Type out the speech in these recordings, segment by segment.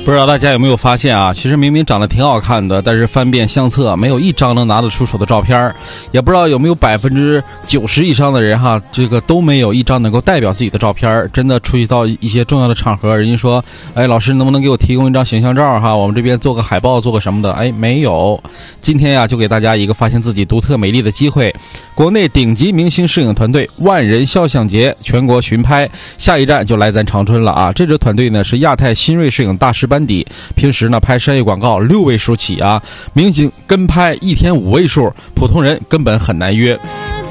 不知道大家有没有发现啊？其实明明长得挺好看的，但是翻遍相册没有一张能拿得出手的照片，也不知道有没有90%以上的人哈，这个都没有一张能够代表自己的照片。真的出去到一些重要的场合，人家说，哎，老师能不能给我提供一张形象照哈？我们这边做个海报，做个什么的？哎，没有。今天呀，就给大家一个发现自己独特美丽的机会。国内顶级明星摄影团队万人肖像节全国巡拍，下一站就来咱长春了啊！这支团队呢是亚太新锐摄影大师班底，平时呢拍商业广告6位数起啊，明星跟拍1天5位数，普通人根本很难约。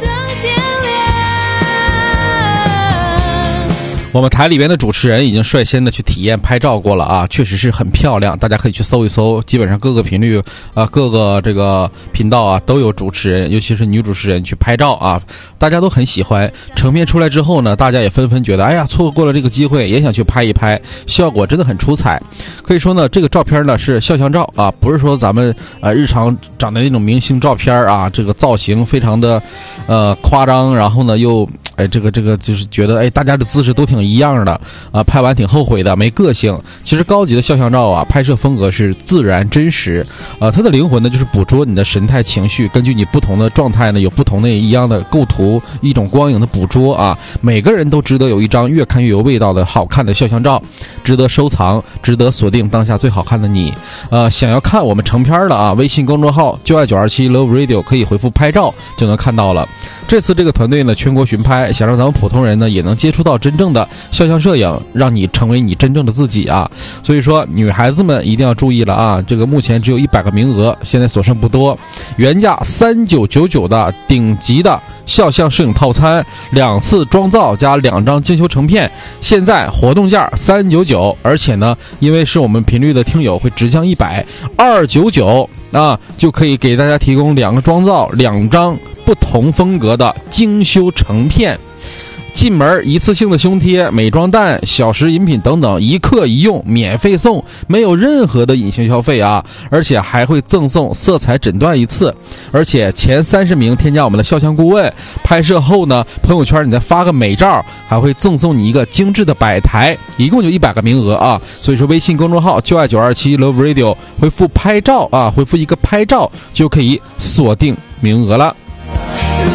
我们台里边的主持人已经率先的去体验拍照过了啊，确实是很漂亮，大家可以去搜一搜，基本上各个频率各个这个频道啊都有主持人，尤其是女主持人去拍照啊，大家都很喜欢。成片出来之后呢，大家也纷纷觉得，哎呀，错过了这个机会，也想去拍一拍，效果真的很出彩。可以说呢，这个照片呢是肖像照啊，不是说咱们日常长的那种明星照片啊，这个造型非常的夸张，然后呢又这个就是觉得大家的姿势都挺一样的啊，拍完挺后悔的，没个性。其实高级的肖像照啊，拍摄风格是自然真实，它的灵魂呢就是捕捉你的神态情绪，根据你不同的状态呢，有不同的一样的构图，一种光影的捕捉啊。每个人都值得有一张越看越有味道的好看的肖像照，值得收藏，值得锁定当下最好看的你。想要看我们成片了啊，微信公众号就爱927 Love Radio 可以回复拍照就能看到了。这次这个团队呢全国巡拍，想让咱们普通人呢也能接触到真正的肖像摄影，让你成为你真正的自己啊！所以说女孩子们一定要注意了啊！这个目前只有100个名额，现在所剩不多。原价3999的顶级的肖像摄影套餐，2次妆造加2张精修成片，现在活动价399，而且呢，因为是我们频率的听友会直降100，299啊，就可以给大家提供2个妆造，2张不同风格的精修成片。进门一次性的胸贴、美妆蛋、小食饮品等等，一客一用，免费送，没有任何的隐形消费啊！而且还会赠送色彩诊断1次，而且前30名添加我们的肖像顾问，拍摄后呢，朋友圈你再发个美照，还会赠送你一个精致的摆台，一共就100个名额啊！所以说微信公众号就爱927 Love Radio 回复拍照啊，回复一个拍照就可以锁定名额了。